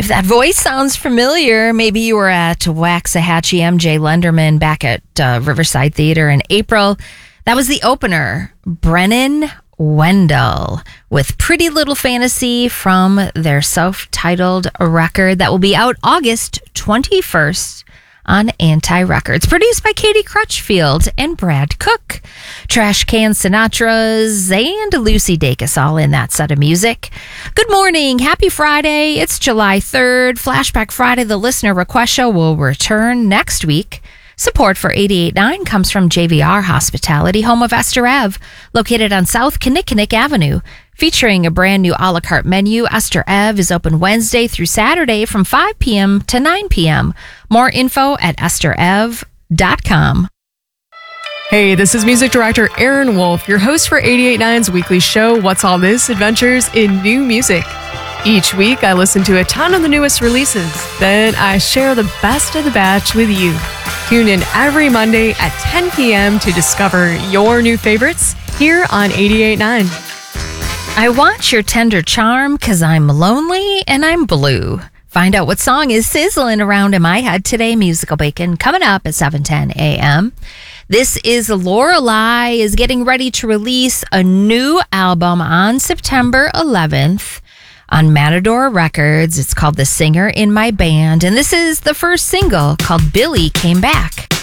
If that voice sounds familiar, maybe you were at Waxahachie MJ Lenderman back at Riverside Theater in April. That was the opener, Brennan Wendell, with Pretty Little Fantasy from their self-titled record that will be out August 21st on Anti Records. Produced by Katie Crutchfield and Brad Cook. Trash Can Sinatras and Lucy Dacus all in that set of music. Good morning. Happy Friday. It's July 3rd. Flashback Friday, the listener request show, will return next week. Support for 88.9 comes from JVR Hospitality, home of Esther Ave, located on South Kinnickinnick Avenue. Featuring a brand new a la carte menu, Esther Ave is open Wednesday through Saturday from 5 p.m. to 9 p.m. More info at esterav.com. Hey, this is music director Aaron Wolf, your host for 88.9's weekly show, What's All This? Adventures in New Music. Each week, I listen to a ton of the newest releases. Then I share the best of the batch with you. Tune in every Monday at 10 p.m. to discover your new favorites here on 88.9. I want your tender charm because I'm lonely and I'm blue. Find out what song is sizzling around in my head today. Musical Bacon coming up at 7:10 a.m. This is Lorelei is getting ready to release a new album on September 11th on Matador Records. It's called The Singer in My Band, and this is the first single called Billy Came Back.